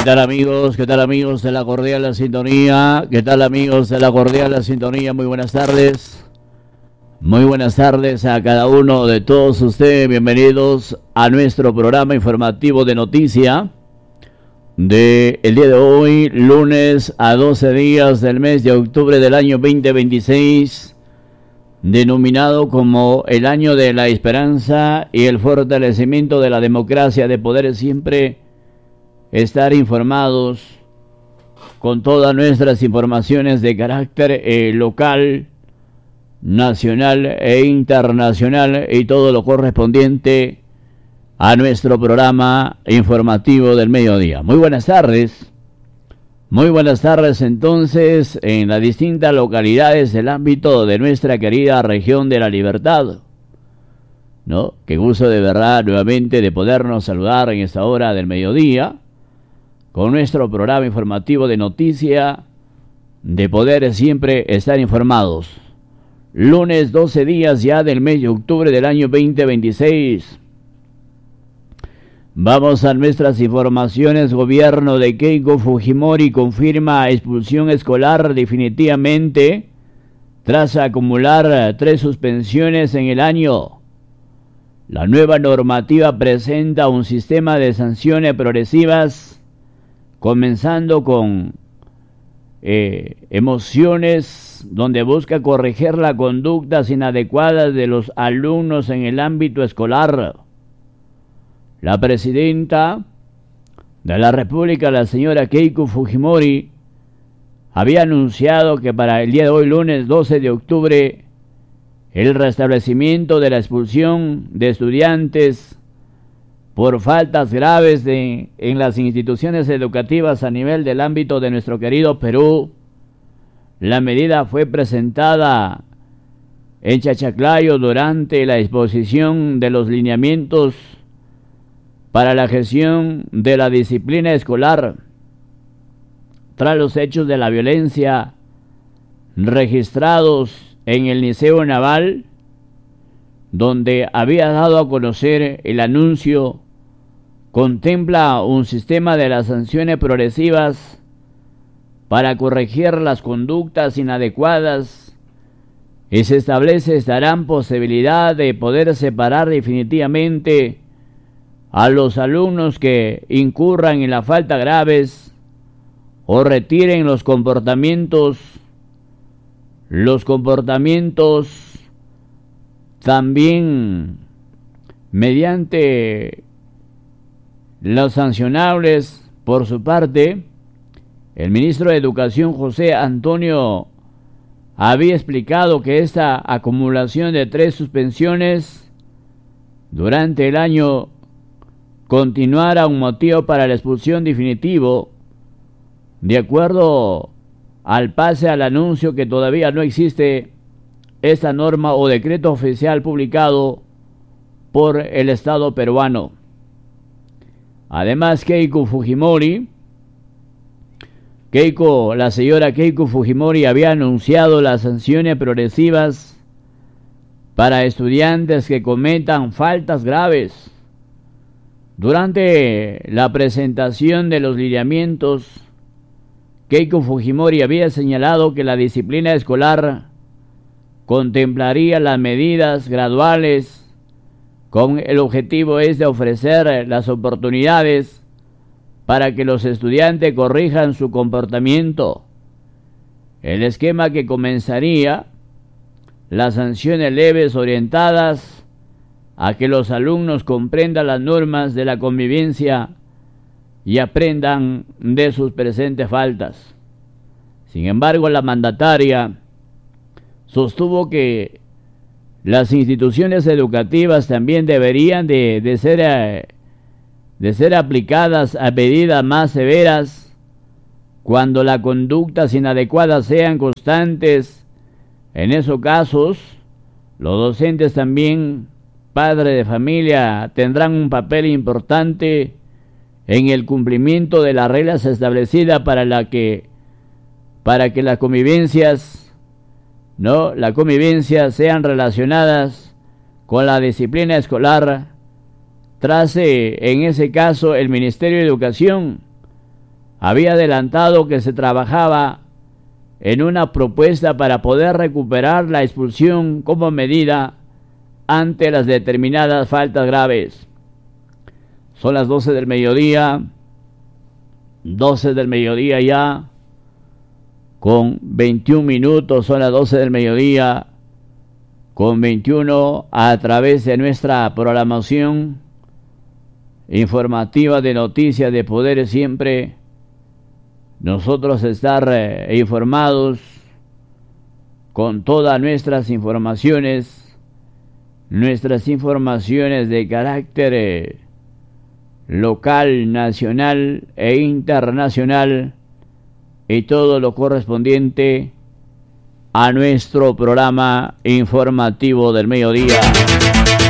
tal amigos? ¿Qué tal amigos de la cordial sintonía? ¿Qué tal amigos de la cordial sintonía? Muy buenas tardes. Muy buenas tardes a cada uno de todos ustedes. Bienvenidos a nuestro programa informativo de noticia de el día de hoy, lunes a 12 días del mes de octubre del año 2026, denominado como el año de la esperanza y el fortalecimiento de la democracia, de poder siempre estar informados con todas nuestras informaciones de carácter local, nacional e internacional, y todo lo correspondiente a nuestro programa informativo del mediodía. Muy buenas tardes. Muy buenas tardes entonces en las distintas localidades del ámbito de nuestra querida región de La Libertad, ¿no? Qué gusto de verdad nuevamente de podernos saludar en esta hora del mediodía con nuestro programa informativo de noticia, de poder siempre estar informados. Lunes 12 días ya del mes de octubre del año 2026. Vamos a nuestras informaciones. Gobierno de Keiko Fujimori confirma expulsión escolar definitivamente tras acumular 3 suspensiones en el año. La nueva normativa presenta un sistema de sanciones progresivas, comenzando con emociones, donde busca corregir las conductas inadecuadas de los alumnos en el ámbito escolar. La presidenta de la República, la señora Keiko Fujimori, había anunciado que para el día de hoy, lunes 12 de octubre, el restablecimiento de la expulsión de estudiantes por faltas graves en las instituciones educativas a nivel del ámbito de nuestro querido Perú. La medida fue presentada en Chachaclayo durante la exposición de los lineamientos para la gestión de la disciplina escolar tras los hechos de la violencia registrados en el Liceo Naval, donde había dado a conocer el anuncio. Contempla un sistema de las sanciones progresivas para corregir las conductas inadecuadas, y se establece esta gran posibilidad de poder separar definitivamente a los alumnos que incurran en la falta graves o retiren los comportamientos también mediante los sancionables. Por su parte, el ministro de Educación, José Antonio, había explicado que esta acumulación de 3 suspensiones durante el año continuara un motivo para la expulsión definitivo, de acuerdo al pase al anuncio que todavía no existe esta norma o decreto oficial publicado por el Estado peruano. Además, la señora Keiko Fujimori había anunciado las sanciones progresivas para estudiantes que cometan faltas graves. Durante la presentación de los lineamientos, Keiko Fujimori había señalado que la disciplina escolar contemplaría las medidas graduales con el objetivo de ofrecer las oportunidades para que los estudiantes corrijan su comportamiento. El esquema que comenzaría las sanciones leves orientadas a que los alumnos comprendan las normas de la convivencia y aprendan de sus presentes faltas. Sin embargo, la mandataria sostuvo que las instituciones educativas también deberían de ser aplicadas a medidas más severas cuando las conductas inadecuadas sean constantes. En esos casos, los docentes también, padres de familia, tendrán un papel importante en el cumplimiento de las reglas establecidas para que las convivencias sean relacionadas con la disciplina escolar. Tras en ese caso el Ministerio de Educación había adelantado que se trabajaba en una propuesta para poder recuperar la expulsión como medida ante las determinadas faltas graves. Son las 12 del mediodía, 12 del mediodía ya, con 21 minutos, son las 12 del mediodía, con 21 a través de nuestra programación informativa de Noticias de Poder Siempre. Nosotros estar informados con todas nuestras informaciones de carácter local, nacional e internacional, y todo lo correspondiente a nuestro programa informativo del mediodía.